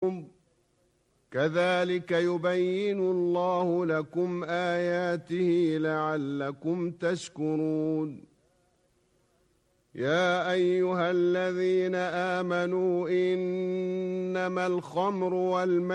كذلك يبين الله لكم آياته لعلكم تشكرون. يا أيها الذين آمنوا إنما الخمر والميسر